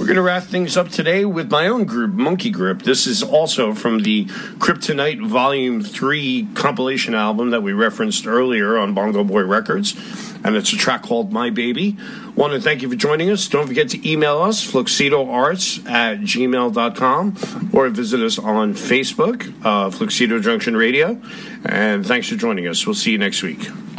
going to wrap things up today with my own group, Monkey Grip. This is also from the Kryptonite Volume 3 compilation album that we referenced earlier on Bongo Boy Records, and it's a track called My Baby. Want to thank you for joining us. Don't forget to email us, fluxidoarts@gmail.com, or visit us on Facebook, Fluxido Junction Radio. And thanks for joining us. We'll see you next week.